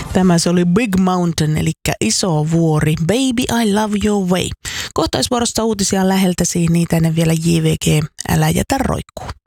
Tämä se oli Big Mountain, eli iso vuori. Baby, I love your way. Kohtaisvuorossa uutisia läheltä niitä ennen vielä JVG, älä jätä roikkuu.